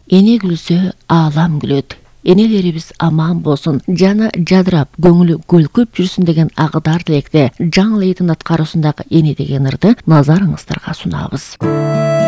Эне күлсө, аалам күлөт. Энелерибиз аман болсун, жаны жадырап, көңүлү көлкөп жүрсүн деген агыдар тилекте жаңы лейтин аткаруусундагы эне деген ырды назарыңыздарга сунабыз.